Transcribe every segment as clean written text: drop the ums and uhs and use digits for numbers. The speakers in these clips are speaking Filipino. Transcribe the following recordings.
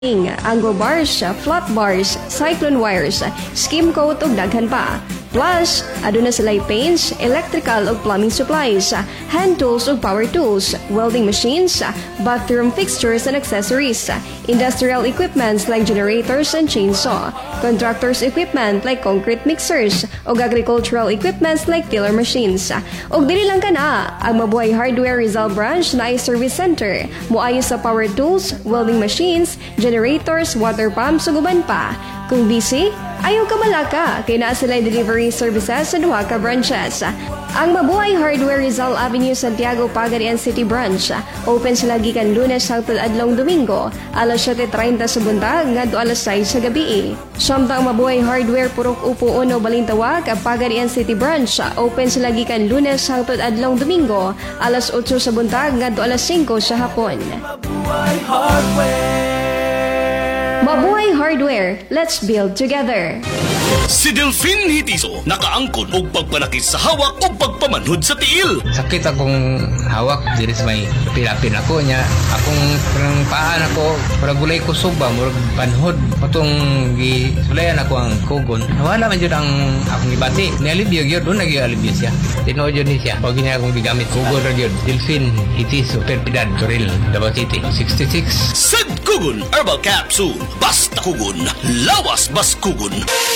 Anglo bars, flat bars, cyclone wires, skim coat ug daghan pa. Plus, aduna sila'y paints, electrical ug plumbing supplies, hand tools ug power tools, welding machines, bathroom fixtures and accessories, industrial equipments like generators and chainsaw, contractors equipment like concrete mixers, ug agricultural equipments like tiller machines. Ug dili lang kana, ang Mabuhay Hardware Rizal Branch na service center, moayo sa power tools, welding machines, generators, water pumps ug uban pa. Kung busy, ayaw ka malaka, kay naa sila delivery services sa duha ka branches. Ang Mabuhay Hardware Rizal Avenue, Santiago, Pagadian City Branch. Open sila gikan Lunes hangtod adlong Domingo, alas 7:30 sa buntag ngadto alas 6 sa gabi. Samtang Mabuhay Hardware Purok Upo Uno Balintawak, Pagadian City Branch. Open sila gikan Lunes hangtod adlong Domingo, alas 8 sa buntag ngadto alas 5 sa hapon. Mabuhay Hardware. Mabuhay Hardware, let's build together. Si Delphine Hitiso nakaangkon og pagpanakit sa hawak o pagpamanhod sa tiil. Sakit akong hawak, diri sa may pilapin ako niya. Akong parang paan ako, parang gulay ko suba, murag panhod. Patong gisulayan ako ang kugon. Nawala man yun ang akong ibati. Nialibyo yun, doon nag-ialibyo siya. Tinood yun niya. Pag niya akong gigamit, kugon rin yun. Delphine Hitiso, Perpidad, Toril, Davao City, 66. Sad Kugon Herbal Capsule. Basta kugon, lawas bas kugon.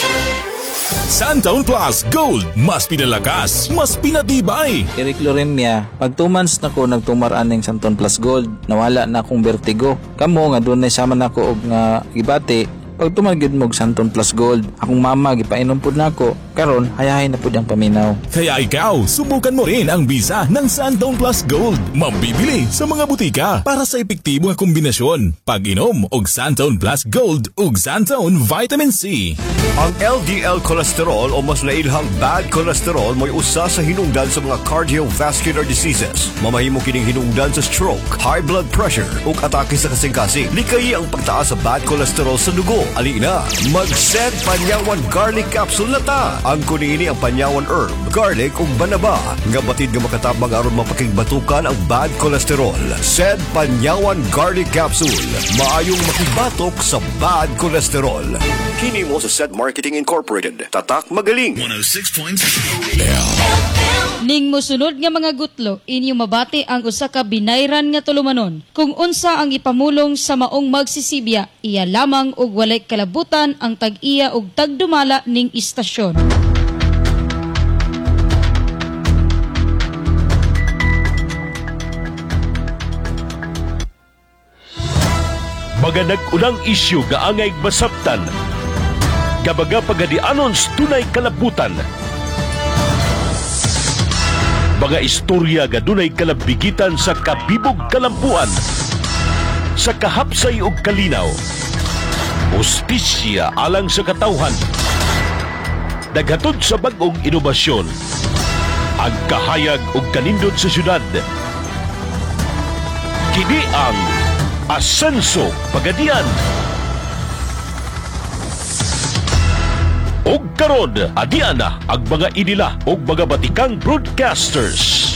Santown Plus Gold, mas pinalakas, mas pinatibay. Eric Loremia, pag 2 months na ko nagtumaraan ng Santon Plus Gold, nawala na akong vertigo. Kamo nga doon na sama na ko og nga ibati, pag tumagid mo og Santon Plus Gold, akong mama gipainom pud nako, karon hayahay na pud ang paminaw. Kaya ikaw, subukan mo rin ang bisa ng Santown Plus Gold. Mabibili sa mga butika para sa epektibo nga kombinasyon. Pag-inom og Santown Plus Gold ug Santown Vitamin C. Ang LDL cholesterol o mas lailhang bad cholesterol mo'y usa sa hinungdan sa mga cardiovascular diseases. Mamahimo kining hinungdan sa stroke, high blood pressure ug atake sa kasing-kasing. Likayi ang pagtaas sa bad cholesterol sa dugo. Alina, mag-Sed Panyawan Garlic Capsule na ta. Ang kunini ang panyawan herb, garlic ug banaba nga batid nga makatabang aron mapakigbatukan ang bad cholesterol. Sed Panyawan Garlic Capsule, maayong makibatok sa bad cholesterol. Kini mo sa Sed Marketing Incorporated. Tatak magaling. 106.7 Ning mosunod nga mga gutlo, inyo mabati ang usa ka binayran nga tulumanon. Kung unsa ang ipamulong sa maong magsisibya, iya lamang og walay kalabutan ang tag-iya og tagdumala ning istasyon. Mga nag-unang isyu nga angay basabtan, gabaga pagadianon sa tunay kalabutan. Mga istorya nga dunay kalabigitan sa kabibog kalampuan, sa kahapsay ug kalinaw, hustisya alang sa katawhan, naghatod sa bag-ong inobasyon, ang kahayag ug kanindot sa syudad. Kini ang Asenso Pagadian. Og karon, adian na ang mga inila og mga batikang broadcasters.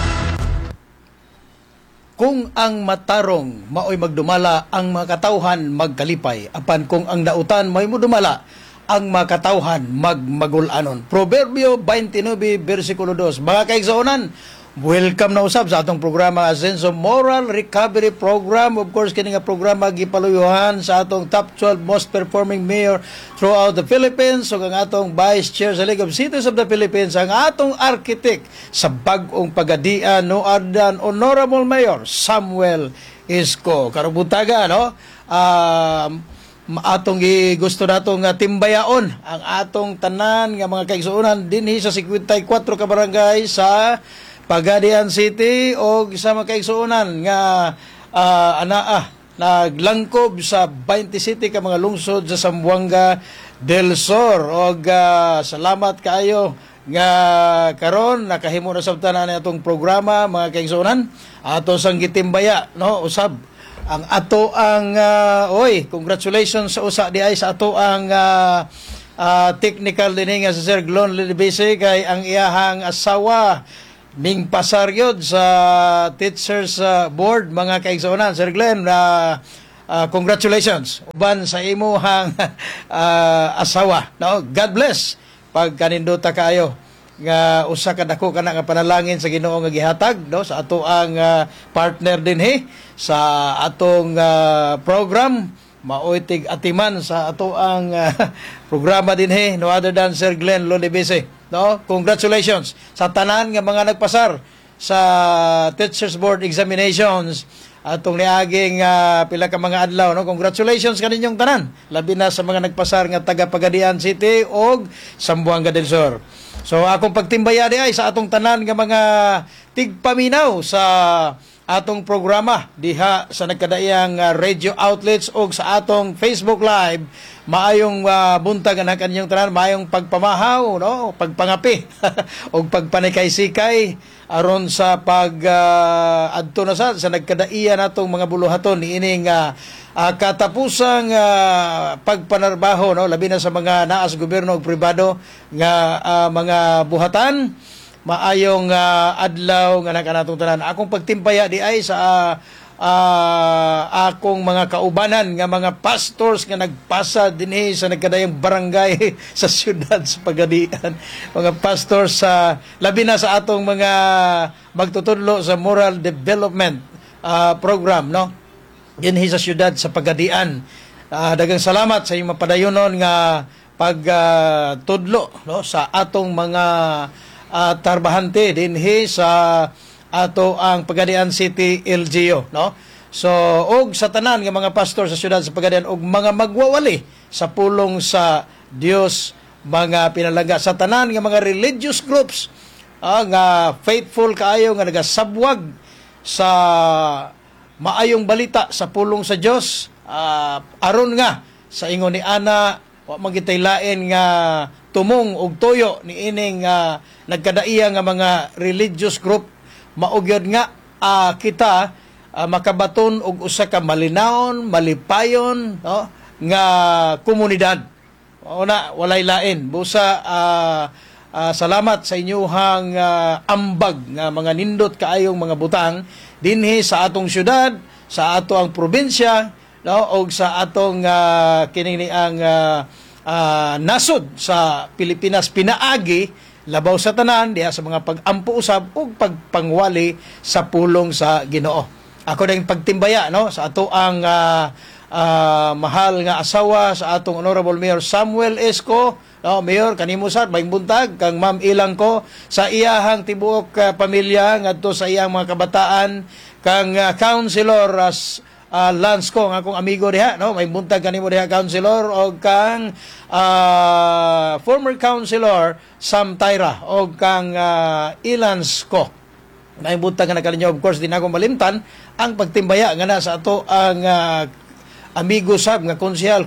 Kung ang matarong maoy magdumala, ang mga katawhan magkalipay. Apan kung ang dautan may mudumala, ang mga katawhan magmagulanon. Proverbio 29, versikulo 2. Mga kaigsuonan, welcome na usab sa atong programa Asenso Moral Recovery Program. Of course, kini nga programa gipaluyuhan sa atong top 12 most performing mayor throughout the Philippines. So ang atong Vice Chair sa League of Cities of the Philippines, ang atong architect sa bag-ong pagadian, no other Honorable Mayor Samuel Isko. Karubutaga, no? Atong gusto natong timbayaon ang atong tanan nga mga kaigsuonan dinhi sa 54 ka barangay sa Pagadian City o sa mga kaigsuonan nga naglangkob sa 20 city ka mga lungsod sa Zamboanga del Sur. Og salamat kaayo nga karon nakahimo na sabtanan atong programa mga kaigsuonan. Ato sang gitimbaya, no, usab ang ato ang congratulations sa usa di ay sa ato ang technical dinhi nga si Sir Glon Lidibisi kay ang iyahang asawa ning pasaryod sa teachers board mga kaigsuonan. Sir Glenn, congratulations uban sa imuhang asawa, no? God bless pag kanindota kayo nga usa ka dako kana nga panalangin sa Ginoo nga gihatag, no, sa ato ang partner dinhi sa atong program, maoy tig atiman sa ato ang programa dinhi, no other than Sir Glenn Lodebese, no? Congratulations sa tanan nga mga nagpasar sa Teachers Board examinations atong niaging pila ka mga adlaw, no? Congratulations kaninyong tanan, labi na sa mga nagpasar nga taga Pagadian City og Zamboanga del Sur. So akong pagtimbaya di ay sa atong tanan nga mga tigpaminaw sa atong programa diha sa nagkadaiyang radio outlets o sa atong Facebook Live, maayong buntag ang kanyang tanan, maayong pagpamahaw, no, pagpangapi o pagpanikay-sikay aron sa adto na sa nagkadaiya natong mga buluhaton niining katapusang pagpanarbaho, no, labi na sa mga naas gobyerno ug pribado nga mga buhatan. Maayong adlaw nga nakanatong tanan. Akong pagtimpaya di ay sa akong mga kaubanan nga mga pastors nga nagpasa dinhi sa nagkadayang barangay sa syudad sa Pagadian. Mga pastors sa labi na sa atong mga magtutudlo sa moral development program, no, dinhi sa syudad sa Pagadian. Daghang salamat sa inyong mapadayonon nga pagtudlo, no, sa atong mga tarbahante dinhi sa ato ang Pagadian City LGU, no? So og sa tanan nga mga pastor sa syudad sa Pagadian og mga magwawali sa pulong sa Dios, mga pinalaga sa tanan nga mga religious groups nga faithful kaayo nga nagasabwag sa maayong balita sa pulong sa Dios, aron nga sa ingon ni ana wa magitay lain nga tumong og toyo ni ining nagkadaiya nga mga religious group, maugyod nga kita makabaton og usa ka malinawon, malipayon, no, nga komunidad. Una walay lain busa salamat sa inyuhang ambag nga mga nindot kaayong mga butang dinhi sa atong syudad, sa ato ang probinsya, no, og sa atong kining ang nasod sa Pilipinas pinaagi labaw sa tanan diha sa mga pag-ampo usab ug pagpangwali sa pulong sa Ginoo. Ako ding pagtimbaya, no, sa ato ang mahal nga asawa sa atong Honorable Mayor Samuel Esco, no, Mayor kanimo sad maayong buntag kang Ma'am Ilang ko sa iyahang tibuok pamilya ngadto sa iyang mga kabataan, kang Councilor Lance ko, nga akong amigo diha, no, may buntag kanimo diha Councilor, og kang former Councilor Sam Tyra og kang Ilans ko. May buntag nga nakalinyo, of course din ako malimtan ang pagtimbaya nga na sa ato ang amigo sab nga konsehal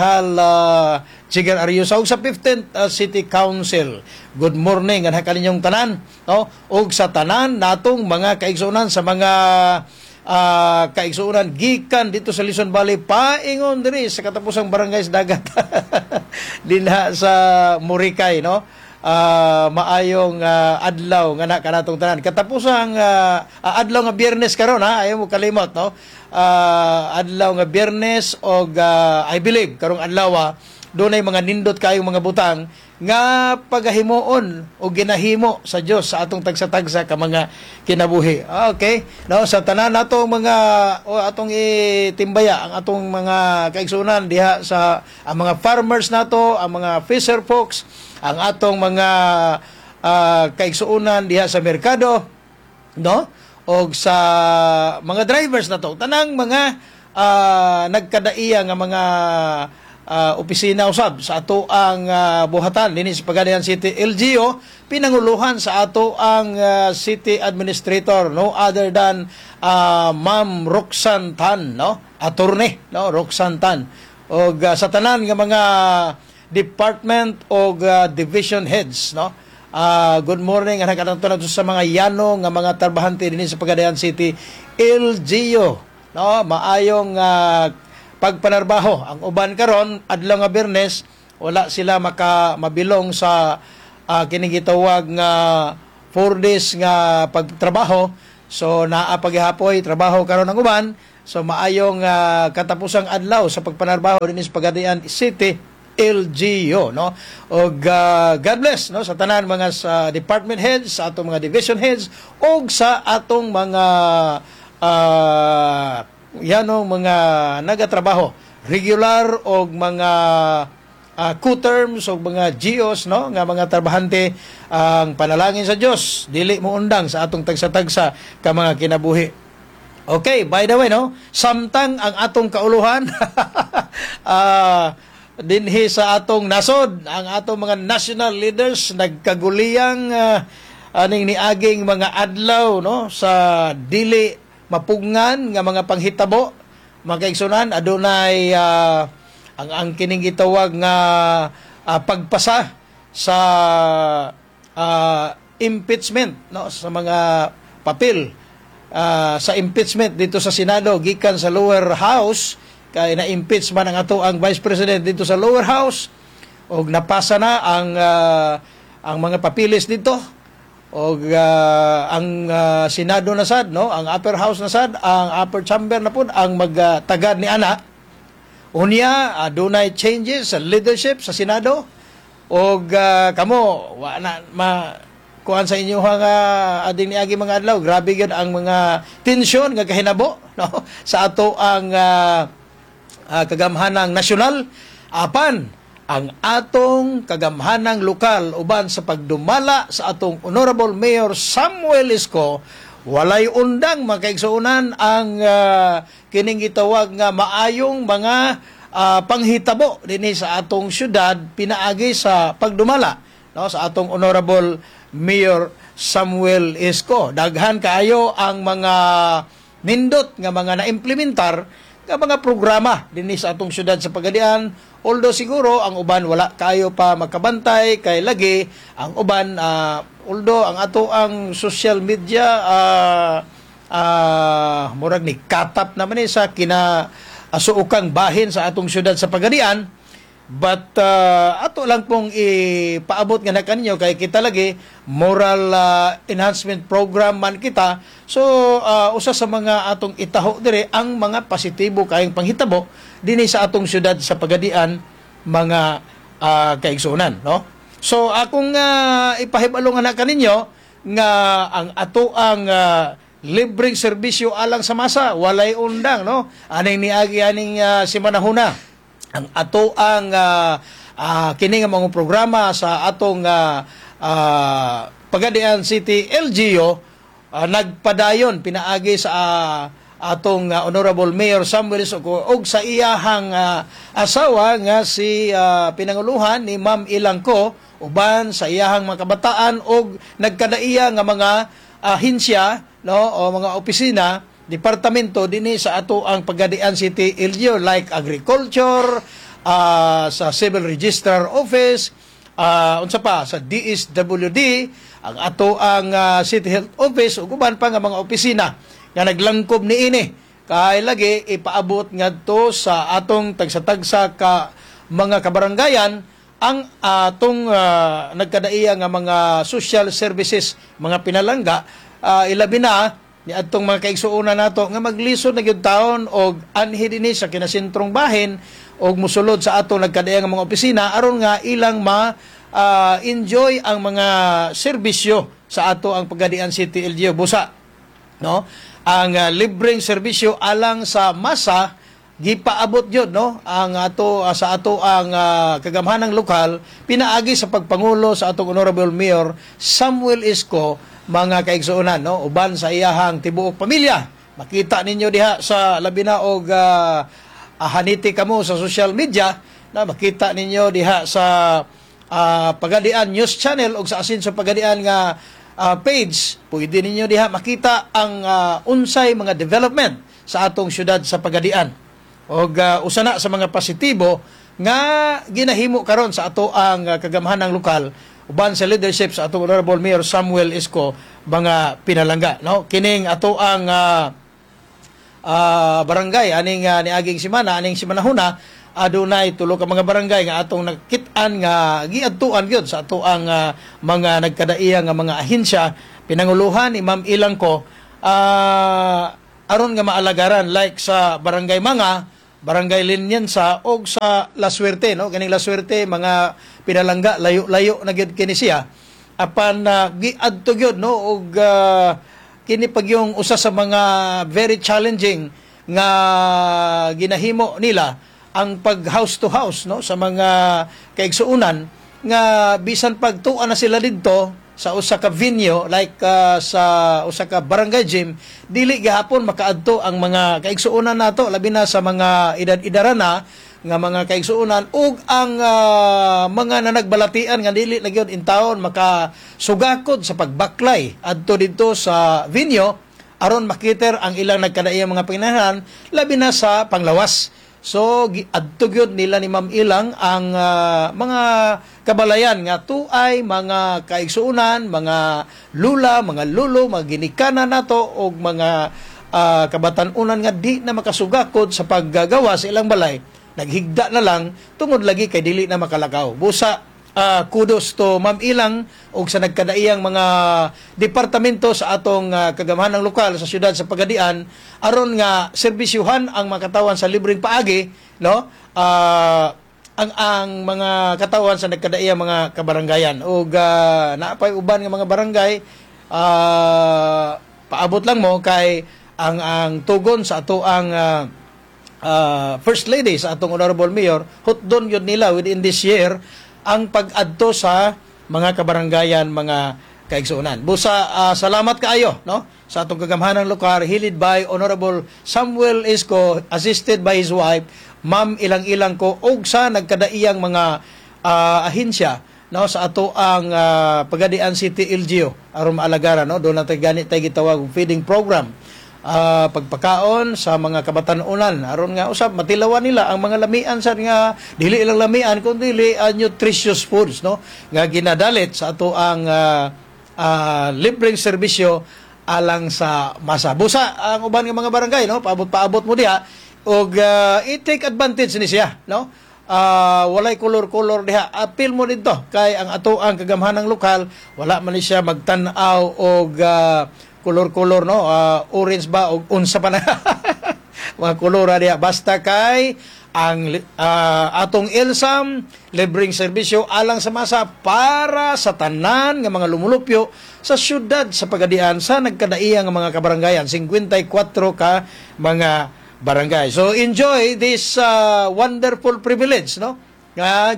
Jigar Ariusa og sa 15th City Council. Good morning nga nakalinyong tanan, no, og sa tanan natong mga kaigsunan sa mga kaigsuunan gikan dito sa Luzon Valley paingon diri sa katapusang barangay sa dagat dinha sa Murikay, no. Maayong adlaw nga na kanatong tanan katapusang adlaw nga Biyernes karon, ayaw mo kalimot, no. Adlaw nga Biyernes og I believe karong adlaw dunay mga nindot kayong mga butang nga pagahimuon o ginahimo sa Dios sa atong tagsa-tagsa ka mga kinabuhi. Okay, no, sa tanan natong mga atong itimbaya ang atong mga kaigsunan diha sa ang mga farmers nato, ang mga fisher folks, ang atong mga kaigsunan diha sa merkado, no, og sa mga drivers nato, tanang mga nagkadaiya nga mga opisina usab sa ato ang buhatan dinhi sa Pagadian City LGU, pinanguluhan sa ato ang city administrator, no other than Ma'am Roxanne Tan, no, attorney, no, Roxanne Tan, og sa tanan nga mga department og division heads, no. Good morning ang nagkatantun sa mga yano nga mga trabahante dinhi sa Pagadian City LGU, no, maayong pagpanarbaho. Ang uban karon adlaw nga Biyernes wala sila mabilong sa kinigitawag nga 4 days nga pagtrabaho, so naa paghapoy trabaho karon ang uban So maayong katapusang adlaw sa pagpanarbaho dinhi sa Pagadian City LGU, no? Og God bless, no, sa tanan mga sa department heads, sa atong mga division heads og sa atong mga mga nagatrabaho regular og mga co-terms o mga GOs, no, nga mga trabahante. Ang panalangin sa Dios dili mo undang sa atong tagsa-tagsa ka mga kinabuhi. Okay, by the way, no, samtang ang atong kauluhan dinhi sa atong nasod, ang atong mga national leaders nagkaguliyang aning niaging mga adlaw, no, sa dili mapungan nga mga panghitabo, mga kaigsunan, adunay ang kining gitawag nga pagpasa sa impeachment, no, sa mga papel sa impeachment dito sa Senado gikan sa lower house, kay na-impeach man ang ato ang Vice President dito sa lower house og napasa na ang mga papilis dito og ang Senado na sad, no, ang upper house na sad, ang upper chamber na pud ang magtagad ni ana. Unya adunay changes sa leadership sa Senado og kamo wa na kuan sa inyo nga ading niagi mga adlaw, grabe gyud ang mga tensyon nga kahinabo, no, sa ato ang kagamhanang nasyonal apan ang atong kagamhanang lokal uban sa pagdumala sa atong Honorable Mayor Samuel Isko. Walay undang makaigsuunan ang kining gitawag nga maayong mga panghitabo dinhi sa atong syudad pinaagi sa pagdumala, no, sa atong Honorable Mayor Samuel Isko. Daghan kaayo ang mga nindot nga mga naimplementar nga mga programa dinhi sa atong syudad sa Pagadian. Although siguro ang uban wala kayo pa makabantay kay lagi ang uban although ang ato ang social media murag ni katap naman sa kinasuukang bahin sa atong syudad sa Pagadian, but ato lang pong ipaabot nga na kanyo kay kita lagi moral enhancement program man kita. So usa sa mga atong itaho dire ang mga positibo kayong panghitabo dinhi sa atong syudad sa Pagadian, mga kaigsunan, no. So akong ipahibalong na kaninyo nga ang ato ang libreng serbisyo alang sa masa walay undang, no, aning niagi aning simanahuna ang ato ang kini nga mga programa sa atong Pagadian City LGU nagpadayon pinaagi sa atong Honorable Mayor Samuel Isko og sa iyahang asawa nga si pinanguluhan ni Ma'am Ilangko uban sa iyahang mga kabataan og nagkadaiya nga mga ahensya, no, o mga opisina, departamento dinhi sa ato ang Pagadian City LGU like agriculture, sa Civil Registrar Office, unsa pa sa DSWD, ang ato ang City Health Office ug uban pa nga mga opisina nga naglangkob niini kay lagi ipaabot ngadto sa atong tagsa-tagsa ka mga kabaranggayan ang atong nagkadaiya nga mga social services, mga pinalangga, ilabi na ni atong mga kaigsuonan nato nga maglisod na gyud taon og anhi dinhi sa kinasentrong bahin og musulod sa atong nagkadaiya nga mga opisina aron nga ilang enjoy ang mga serbisyo sa ato ang Pagadian City LGU busa, no, ang libreng serbisyo alang sa masa gipaabot yun, no, ang ato sa ato ang kagamhanang lokal pinaagi sa pagpangulo sa atong Honorable Mayor Samuel Isko, mga kaigsuonan, no, uban sa iyahang tibuok pamilya. Makita ninyo diha sa labi na og haniti kamo sa social media na makita ninyo diha sa Pagadian News Channel o sa Asinso Pagadian nga page, pwede ninyo diha makita ang unsay mga development sa atong syudad sa Pagadian. Og usa na sa mga positibo nga ginahimo karon sa ato ang kagamhanang lokal uban sa leadership sa atong Honorable Mayor Samuel Isko, mga pinalangga, no. Kining ato ang barangay aning niaging simana aning simanahuna adunay tulo ka mga barangay nga atong nakit-an nga giadtuan gyud sa ato ang mga nagkadaiya nga mga ahensya pinanguluhan ni Ma'am Ilangko. aron nga maalagaran like sa Barangay Manga, Barangay Linyansa o sa La Suerte, no? Kaning La Suerte mga pinalangga layo-layo na gyud kini siya. Apan giadto gyud no og kini pag yung usa sa mga very challenging nga ginahimo nila ang pag house to house no sa mga kaigsuunan nga bisan pagtuan na sila didto sa usa ka venue like sa usa ka barangay gym, dili gihapon makaadto ang mga kaigsuonan nato labi na sa mga edad-idaran na nga mga kaigsuonan ug ang mga nanagbalatian nga dili na gyud in taon makasugakod sa pagbaklay adto didto sa venue aron makiter ang ilang nagkadaiyang mga pinangahan labi na sa panglawas. So adto gyud nila ni Ma'am Ilang ang mga kabalayan nga tuay mga kaigsuunan, mga lula, mga lulo, mga ginikanan nato og mga kabatan-unan nga di na makasugakod sa paggagawa sa ilang balay, naghigda na lang tungod lagi kay dili na makalakaw. Busa kudos to Ma'am Ilang og sa nagkadaiyang mga departamento sa atong kagamhanang lokal sa syudad sa Pagadian aron nga serbisyuhan ang mga katawan sa libreng paagi no ang mga katawan sa nagkadaiyang mga kabaranggayan og naapay uban nga mga barangay paabot lang mo kay ang tugon sa ato ang First Lady sa atong Honorable Mayor hutdon yun nila within this year ang pag-adto sa mga kabaranggayan, mga kaigsuunan. Busa, salamat kaayo no? Sa atong kagamhanang lokal, hilid by Honorable Samuel Isko, assisted by his wife, Ma'am Ilang-Ilang ko, og sa nagkadaiyang mga ahensya no? Sa ato ang Pagadian City LGU, aron maalagaran, no? Doon natin ganit tayo gitawag feeding program. Pagpakaon sa mga kabatan-unan aron nga usab matilawan nila ang mga lamian sa nga dili ilang lamian kundi dili nutritious foods no nga ginadalit sa ato ang libreng serbisyo alang sa masa. Busa ang uban nga mga barangay no paabot mo diha og i-take advantage ni siya no. Walay kolor-kolor diha. Apil mo dito kay ang ato ang kagamhanang lokal wala man ni siya magtan-aw og kolor-kolor no orange ba o unsa pa na mga kolora diya basta kay ang atong Ilsam libreng serbisyo alang sa masa para sa tanan nga mga lumulupyo sa syudad sa Pagadian sa nagkadaiyang nga mga kabaranggayan 54 ka mga barangay. So enjoy this wonderful privilege no nga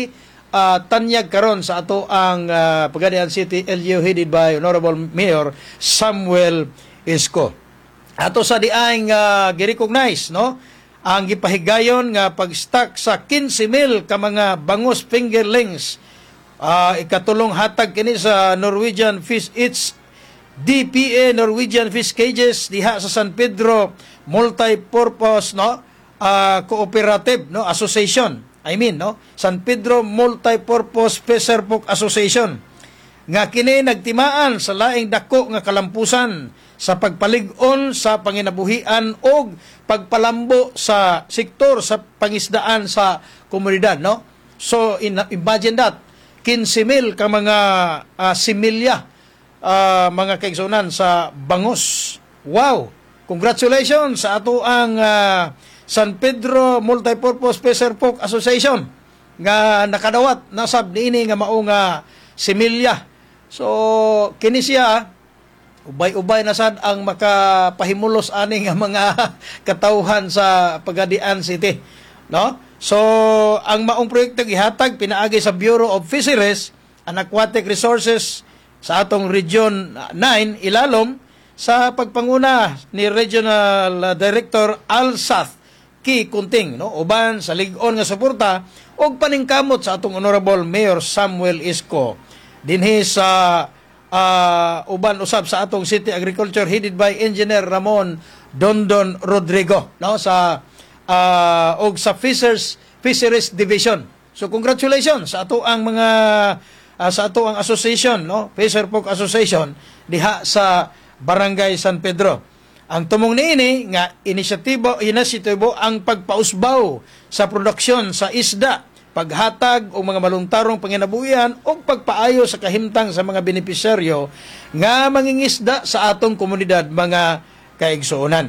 tanyag karon sa ato ang Pagadian City LGU headed by Honorable Mayor Samuel Isko. Ato sa diaing gi-recognize no ang gipahigayon nga pag-stock sa 15,000 ka mga bangus fingerlings. Ikatulong hatag kini sa Norwegian Fish Eats DPA Norwegian Fish Cages diha sa San Pedro Multipurpose no Cooperative no Association. No? San Pedro Multipurpose Fisherfolk Association nga kini nagtimaan sa laing dako nga kalampusan sa pagpalig-on sa panginabuhian o pagpalambo sa sektor sa pangisdaan sa komunidad no. So imagine that 15,000 ka mga similya mga kaigsunan sa bangus. Wow! Congratulations sa ato ang San Pedro Multipurpose Fisherfolk Association nga nakadawat nasab niini nga mao nga similya. So kini siya ubay-ubay na sad ang makapahimulos ani nga mga katawhan sa Pagadian City, no? So ang maong proyekto gihatag pinaagi sa Bureau of Fisheries and Aquatic Resources sa atong Region 9 ilalom sa pagpanguna ni Regional Director Al Sath Ki Kunting no uban sa lig-on nga suporta og paningkamot sa atong Honorable Mayor Samuel Isko dinhi sa uban usab sa atong City Agriculture headed by Engineer Ramon Dondon Rodrigo no sa og sa Fisheries Division. So congratulations sa ato ang mga sa ato ang association no Fisherfolk Association diha sa Barangay San Pedro. Ang tumong niini nga inisyatibo ang pagpausbaw sa produksyon sa isda, paghatag o mga maluntarong panginabuhian o pagpaayo sa kahimtang sa mga benepisyaryo nga mangingisda sa atong komunidad mga kaigsuonan.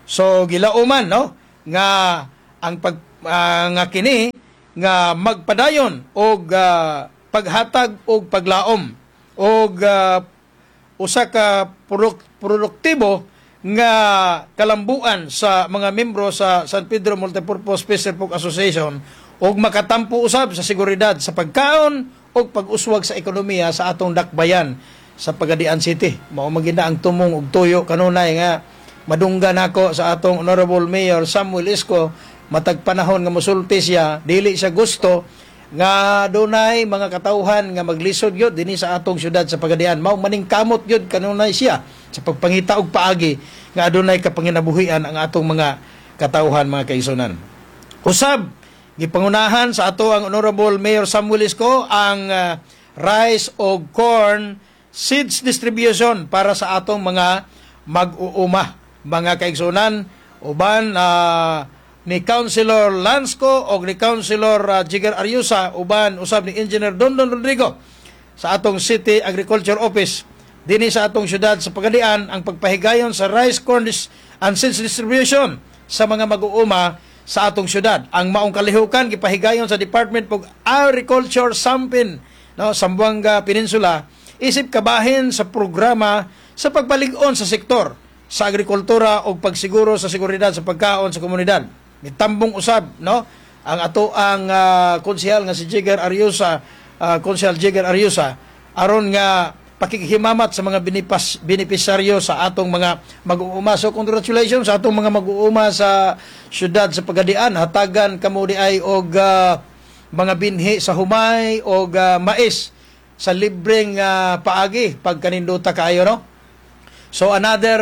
So gilauman no nga ang nga kini nga magpadayon og paghatag og paglaom og usa ka produktibo nga kalambuan sa mga membro sa San Pedro Multipurpose Fisher Folk Association og makatampo usab sa seguridad sa pagkaon og pag-uswag sa ekonomiya sa atong dakbayan sa Pagadian City. Mao magina ang tumong og tuyo kanunay nga madunggan ako sa atong Honorable Mayor Samuel Isko matag panahon nga mosulti siya, dili siya gusto nga dunay mga katawhan nga maglisod gyud dinhi sa atong syudad sa Pagadian. Mao maning kamot gyud kanunay siya sa pagpangita og paagi nga adunay kapanginabuhian ang atong mga katawhan mga kaigsunan. Usab gipangunahan sa ato ang Honorable Mayor Samuel Isko ang rice o corn seeds distribution para sa atong mga mag-uuma mga kaigsunan uban ni Councilor Lansco o ni Councilor Jigar Ariusa uban usab ni Engineer Dondon Rodrigo sa atong City Agriculture Office dinhi sa atong syudad sa Pagadian ang pagpahigayon sa rice, corn and seeds distribution sa mga mag-uuma sa atong syudad. Ang maong kalihukan gipahigayon sa Department of Agriculture Sampin no, Zamboanga Peninsula isip kabahin sa programa sa pagpalig-on sa sektor sa agrikultura o pagsiguro sa seguridad sa pagkaon sa komunidad. Mitambong usab no ang ato ang konsehal nga si Jigar Ariusa, Konsehal Jigar Ariusa aron nga pakikihimamat sa mga benepisaryo sa atong mga mag-uuma. So congratulations sa atong mga mag-uuma sa syudad sa Pagadian. Hatagan kamo di ay og mga binhi sa humay og mais sa libreng paagi pagkaninduta kaayo no. So another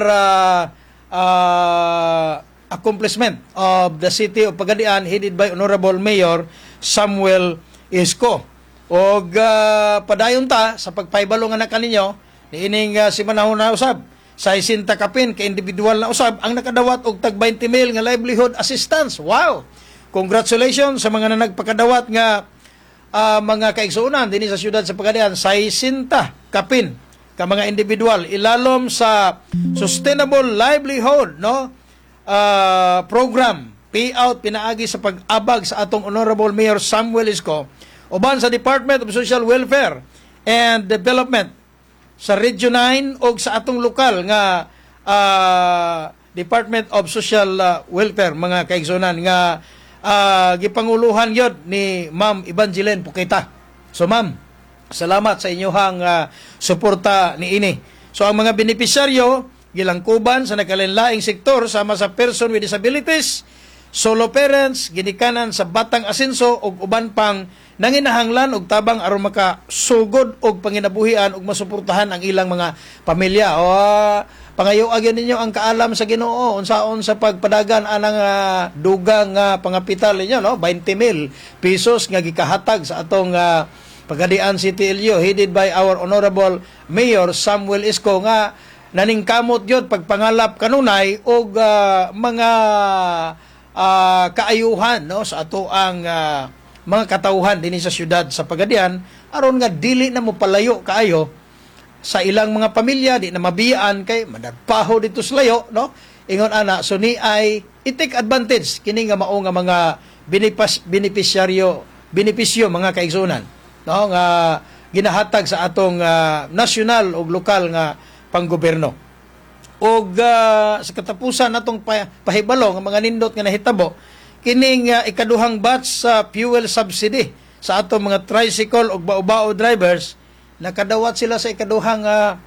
accomplishment of the City of Pagadian headed by Honorable Mayor Samuel Isko. Og padayon ta sa pagpaybalo nga na kaninyo niining si manahon na usab sa 60 kapin ka individual na usab ang nakadawat og tag 20,000 nga livelihood assistance. Wow! Congratulations sa mga nagpakadawat nga mga kaigsuonan dinhi sa syudad sa Pagadian sa 60 kapin ka mga individual ilalom sa Sustainable Livelihood no program payout pinaagi sa pag-abag sa atong Honorable Mayor Samuel Isko uban sa Department of Social Welfare and Development sa Region 9 o sa atong lokal nga Department of Social Welfare mga kaigsunan nga gipanguluhan yun ni Ma'am Evangeline Puketa. So ma'am, salamat sa inyong suporta ni ini. So ang mga benepisyaryo gilangkuban sa nakalinlaing sektor sama sa person with disabilities, solo parents, ginikanan sa batang asenso ug uban pang nanginahanglan og tabang aron makasugod og panginabuhian ug masuportahan ang ilang mga pamilya. O pangayo agyan ninyo ang kaalam sa Ginoo unsaon sa pagpadagan anang dugang pangapital ninyo no 20,000 pesos nga gikahatag sa atong Pagadian City LGU headed by our Honorable Mayor Samuel Isko nga naningkamot yun pagpangalap kanunay og mga kaayuhan no sa ato ang mga katawhan dinhi sa syudad sa Pagadian aron nga dili na mo palayo kaayo sa ilang mga pamilya di na mabiyaan kay madarpaho dito sa layo no ingon ana so ni ay i-take advantage kini nga mao nga mga benepisyo mga kaigsunan no nga ginahatag sa atong nasyonal ug lokal nga panggobyerno. Og sa katapusan natong pahibalo nga mga nindot nga nahitabo kining ikaduhang batch sa fuel subsidy sa atong mga tricycle ug bao-bao drivers nakadawat sila sa ikaduhang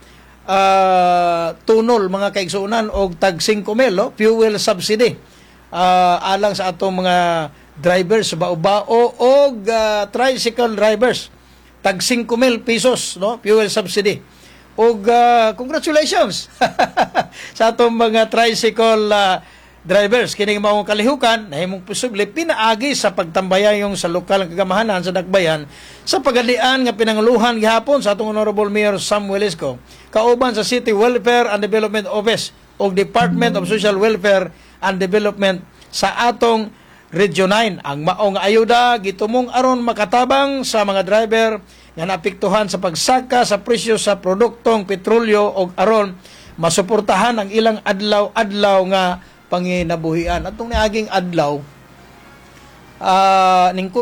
tunol mga kaigsuonan og tag 5,000 no? Fuel subsidy alang sa atong mga drivers bao-bao og tricycle drivers tag 5,000 pesos no fuel subsidy. Og congratulations sa atong mga tricycle drivers kining maong kalihukan nahimong posible pinaagi sa pagtambayayong sa lokal nga kagamahanan sa dakbayan sa Pagadian nga pinanguluhan gihapon sa atong Honorable Mayor Samuel Isko kauban sa City Welfare and Development Office ug Department of Social Welfare and Development sa atong Region 9. Ang maong ayuda gitumong aron makatabang sa mga driver nga naapektuhan sa pagsaka sa presyo sa produktong petrolyo ug aron masuportahan ang ilang adlaw-adlaw nga panginabuhian. Atong niaging adlaw, ning